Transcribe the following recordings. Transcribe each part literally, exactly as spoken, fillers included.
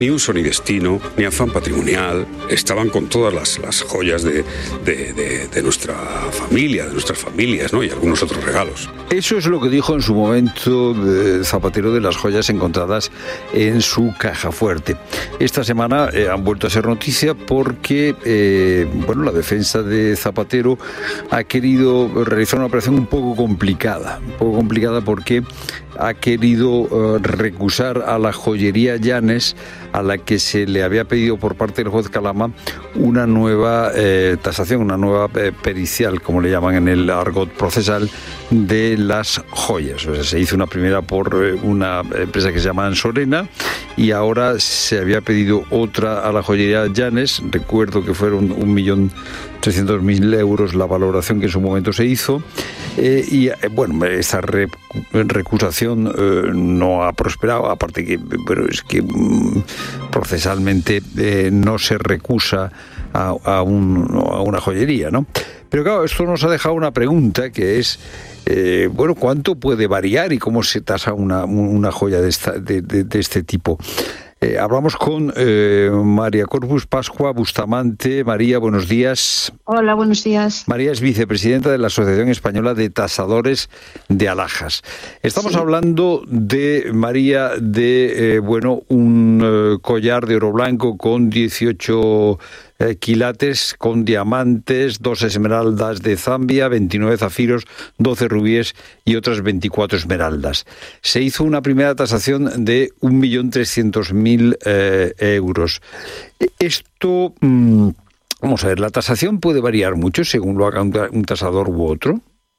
Ni uso ni destino, ni afán patrimonial. Estaban con todas las, las joyas de, de, de, de nuestra familia, de nuestras familias, ¿no? Y algunos otros regalos. Eso es lo que dijo en su momento eh, Zapatero de las joyas encontradas en su caja fuerte. Esta semana eh, han vuelto a ser noticia porque eh, bueno, la defensa de Zapatero ha querido realizar una operación un poco complicada. Un poco complicada porque ha querido uh, recusar a la joyería Llanes, a la que se le había pedido por parte del juez Calama una nueva eh, tasación, una nueva eh, pericial, como le llaman en el argot procesal, de las joyas. O sea, se hizo una primera por eh, una empresa que se llama Ansorena y ahora se había pedido otra a la joyería Llanes. Recuerdo que fueron un millón trescientos mil euros la valoración que en su momento se hizo. Eh, y eh, bueno, esa re, recusación eh, no ha prosperado, aparte que, pero es que mm, procesalmente eh, no se recusa a, a, un, a una joyería, ¿no? Pero claro, esto nos ha dejado una pregunta que es, eh, bueno, ¿cuánto puede variar y cómo se tasa una, una joya de, esta, de, de, de este tipo? Eh, hablamos con eh, María Corpus Pascua Bustamante. María, buenos días. Hola, buenos días. María es vicepresidenta de la Asociación Española de Tasadores de Alhajas. Estamos sí. hablando de, María, de, eh, bueno, un eh, collar de oro blanco con dieciocho eh, quilates, con diamantes, dos esmeraldas de Zambia, veintinueve zafiros, doce rubíes y otras veinticuatro esmeraldas. Se hizo una primera tasación de un millón trescientos mil eh, euros. Esto, mmm, vamos a ver, ¿la tasación puede variar mucho según lo haga un, un tasador u otro?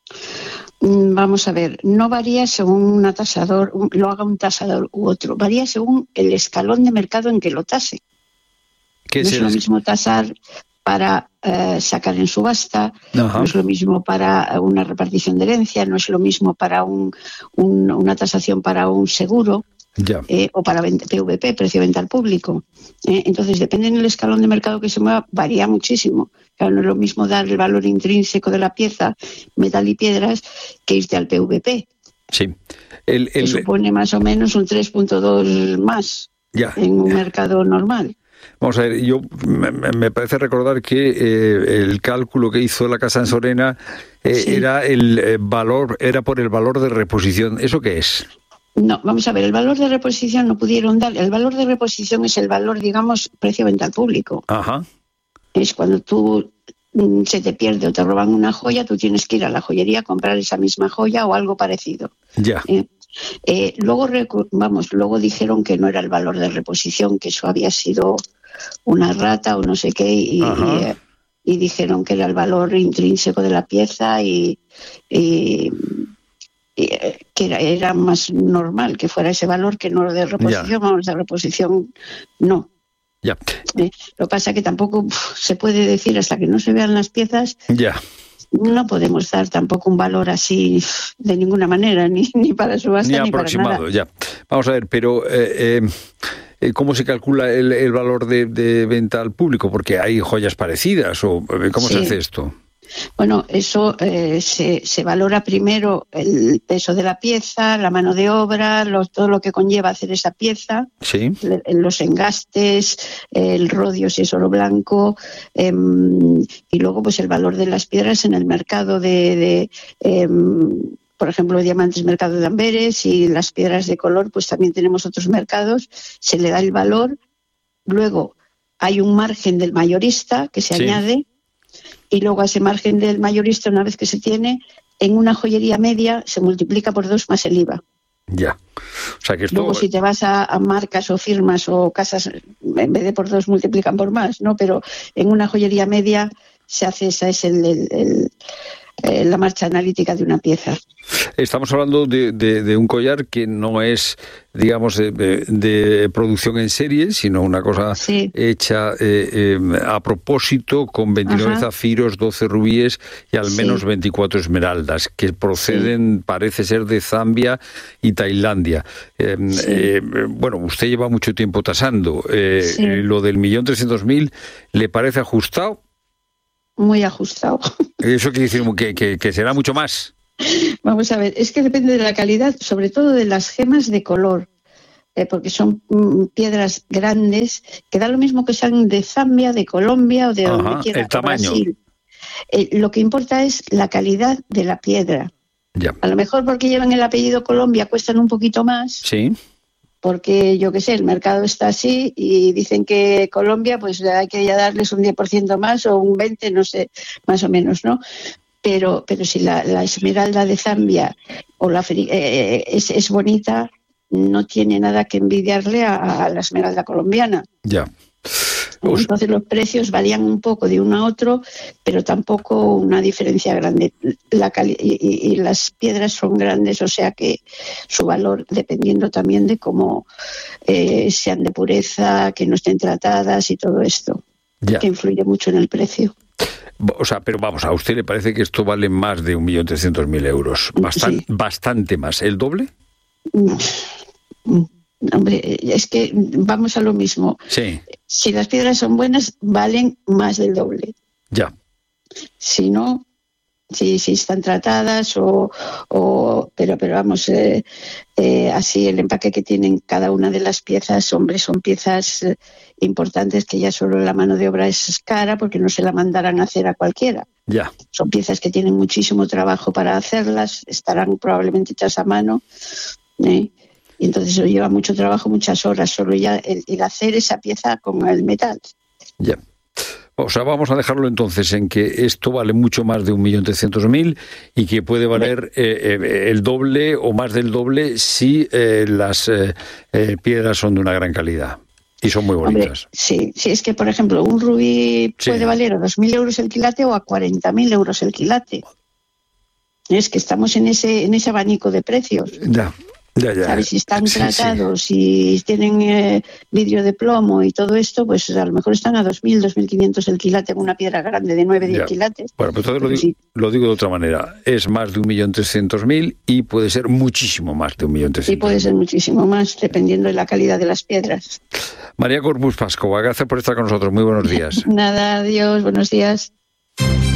Vamos a ver, no varía según una tasador, lo haga un tasador u otro, varía según el escalón de mercado en que lo tase. ¿Qué no es, es el... lo mismo tasar para eh, sacar en subasta, Ajá. no es lo mismo para una repartición de herencia, no es lo mismo para un, un, una tasación para un seguro. Ya. Eh, o para P V P, precio de venta al público. Eh, entonces, depende del escalón de mercado que se mueva, varía muchísimo. Claro, no es lo mismo dar el valor intrínseco de la pieza, metal y piedras, que irte al P V P. Sí. El, el... Que supone más o menos un tres punto dos más ya. en un mercado normal. Vamos a ver, yo me, me parece recordar que eh, el cálculo que hizo la Casa Ansorena eh, sí. era el eh, valor, era por el valor de reposición. ¿Eso qué es? No, vamos a ver, el valor de reposición no pudieron dar. El valor de reposición es el valor, digamos, precio de venta al público. Ajá. Es cuando tú mm, se te pierde o te roban una joya, tú tienes que ir a la joyería a comprar esa misma joya o algo parecido. Ya. Eh, eh, luego, vamos, luego dijeron que no era el valor de reposición, que eso había sido una rata o no sé qué, y, y, eh, y dijeron que era el valor intrínseco de la pieza y... y que era, era más normal que fuera ese valor que no de reposición. Ya. Vamos, de reposición no. Ya. Eh, lo que pasa es que tampoco uf, se puede decir hasta que no se vean las piezas. Ya. No podemos dar tampoco un valor así de ninguna manera, ni, ni para subasta ni, ni aproximado, para nada. Ya. Vamos a ver, pero eh, eh, ¿cómo se calcula el, el valor de, de venta al público? Porque hay joyas parecidas, o ¿cómo sí. se hace esto? Bueno, eso eh, se, se valora primero el peso de la pieza, la mano de obra, los, todo lo que conlleva hacer esa pieza, sí. le, los engastes, el rodio si es oro blanco, eh, y luego pues el valor de las piedras en el mercado de, de eh, por ejemplo, diamantes, mercado de Amberes, y las piedras de color, pues también tenemos otros mercados, se le da el valor, luego hay un margen del mayorista que se sí. añade. Y luego a ese margen del mayorista, una vez que se tiene, en una joyería media se multiplica por dos más el I V A. Ya. O sea que esto... Luego si te vas a, a marcas o firmas o casas, en vez de por dos multiplican por más, ¿no? Pero en una joyería media se hace, esa es el, el, el, el, la marcha analítica de una pieza. Estamos hablando de, de, de un collar que no es, digamos, de, de producción en serie, sino una cosa sí. hecha eh, eh, a propósito, con veintinueve Ajá. zafiros, doce rubíes y al menos sí. veinticuatro esmeraldas, que proceden, sí. parece ser, de Zambia y Tailandia. Eh, sí. eh, bueno, usted lleva mucho tiempo tasando. Eh, sí. eh, lo del millón trescientos mil, ¿le parece ajustado? Muy ajustado. ¿Eso quiere decir que, que, que será mucho más? Vamos a ver, es que depende de la calidad, sobre todo de las gemas de color, eh, porque son mm, piedras grandes, que da lo mismo que sean de Zambia, de Colombia o de Ajá, donde quiera, el tamaño. Brasil. Eh, lo que importa es la calidad de la piedra. Ya. A lo mejor porque llevan el apellido Colombia cuestan un poquito más. Sí. Porque, yo qué sé, el mercado está así y dicen que Colombia, pues hay que ya darles un diez por ciento más o un veinte por ciento, no sé, más o menos, ¿no? Pero, pero si la, la esmeralda de Zambia o la eh, es, es bonita, no tiene nada que envidiarle a, a la esmeralda colombiana. Ya. Entonces los precios varían un poco de uno a otro, pero tampoco una diferencia grande. La cali- y, y las piedras son grandes, o sea que su valor, dependiendo también de cómo eh, sean de pureza, que no estén tratadas y todo esto, Ya. que influye mucho en el precio. O sea, pero vamos, ¿a usted le parece que esto vale más de un millón trescientos mil euros? Bastan- Sí. Bastante más. ¿El doble? Hombre, es que vamos a lo mismo. Sí. Si las piedras son buenas, valen más del doble. Ya. Si no, si, si están tratadas o, o pero pero vamos, eh, eh, así el empaque que tienen cada una de las piezas, hombre, son piezas eh, importantes que ya solo la mano de obra es cara porque no se la mandarán a hacer a cualquiera. Ya. Son piezas que tienen muchísimo trabajo para hacerlas, estarán probablemente hechas a mano, ¿eh? Y entonces eso lleva mucho trabajo, muchas horas, solo ya el, el hacer esa pieza con el metal. Ya. O sea, vamos a dejarlo entonces en que esto vale mucho más de un millón trescientos mil y que puede valer eh, eh, el doble o más del doble si eh, las eh, eh, piedras son de una gran calidad y son muy bonitas. Hombre, sí, sí, es que por ejemplo un rubí Sí. puede valer a dos mil euros el quilate o a cuarenta mil euros el quilate. Es que estamos en ese en ese abanico de precios. Ya. Ya, ya. ¿Sabes? Si están Sí, tratados, si tienen eh, vidrio de plomo y todo esto, pues a lo mejor están a dos mil, dos mil quinientos el quilate con una piedra grande de nueve, diez Ya. quilates. Bueno, pues entonces lo Pero digo, sí. lo digo de otra manera. Es más de un millón trescientos mil y puede ser muchísimo más de un millón Y trescientos puede mil. ser muchísimo más, dependiendo de la calidad de las piedras. María Corpus Pascova, gracias por estar con nosotros. Muy buenos días. Nada, adiós, buenos días.